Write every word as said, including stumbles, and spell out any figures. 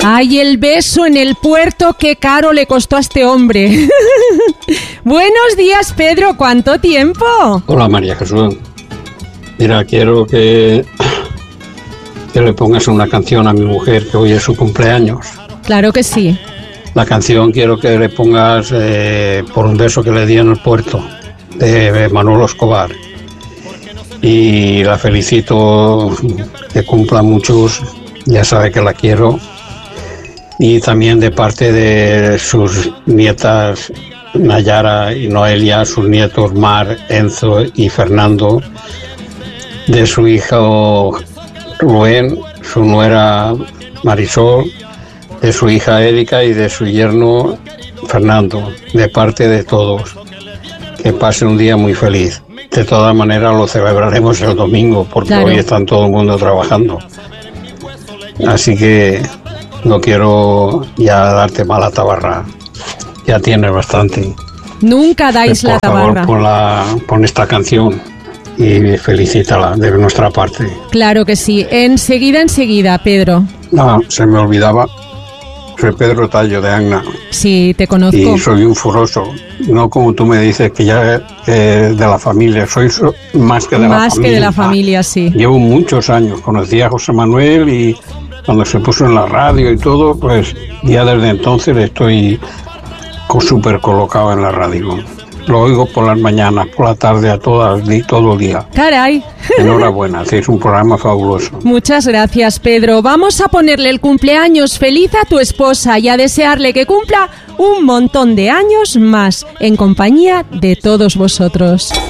Ay, el beso en el puerto, qué caro le costó a este hombre. Buenos días, Pedro, ¿cuánto tiempo? Hola, María Jesús. Mira, quiero que, que le pongas una canción a mi mujer, que hoy es su cumpleaños. Claro que sí. La canción quiero que le pongas eh, Por un beso que le di en el puerto, de Manolo Escobar. Y la felicito, que cumpla muchos, ya sabe que la quiero. Y también de parte de sus nietas Nayara y Noelia, sus nietos Mar, Enzo y Fernando, de su hijo Rubén, su nuera Marisol, de su hija Erika y de su yerno Fernando, de parte de todos. Que pasen un día muy feliz. De todas maneras lo celebraremos el domingo, porque claro, hoy están todo el mundo trabajando. Así que no quiero ya darte mala tabarra. Ya tienes bastante. Nunca dais pues, la tabarra. Por favor, pon, la, pon esta canción y felicítala de nuestra parte. Claro que sí. Enseguida, enseguida, Pedro. No, se me olvidaba. Soy Pedro Tallo de Anna. Sí, te conozco. Y soy un furoso. No como tú me dices que ya eh, de la familia. Soy so, más que de más la familia. Más que de la familia, sí. Llevo muchos años. Conocí a José Manuel y cuando se puso en la radio y todo, pues ya desde entonces estoy súper colocado en la radio. Lo oigo por las mañanas, por la tarde, a todas, todo el día. ¡Caray! Enhorabuena, hacéis un programa fabuloso. Muchas gracias, Pedro. Vamos a ponerle el cumpleaños feliz a tu esposa y a desearle que cumpla un montón de años más en compañía de todos vosotros.